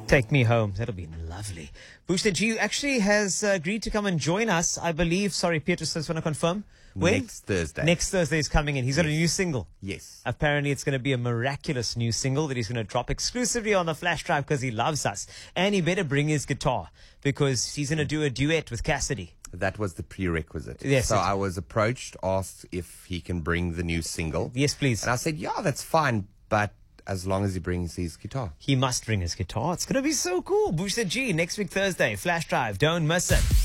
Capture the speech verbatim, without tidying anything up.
Take me home. That'll be lovely. Booster G actually has uh, agreed to come and join us, I believe. Sorry, Peter, just want to confirm. When? Next Thursday. Next Thursday is coming in. He's got Yes. a new single. Yes. Apparently, it's going to be a miraculous new single that he's going to drop exclusively on the flash drive because he loves us. And he better bring his guitar because he's going to do a duet with Cassidy. That was the prerequisite. Yes, So it- I was approached, asked if he can bring the new single. Yes, please. And I said, yeah, that's fine, but as long as he brings his guitar. He must bring his guitar. It's going to be so cool. Booster G next week Thursday. Flash drive. Don't miss it.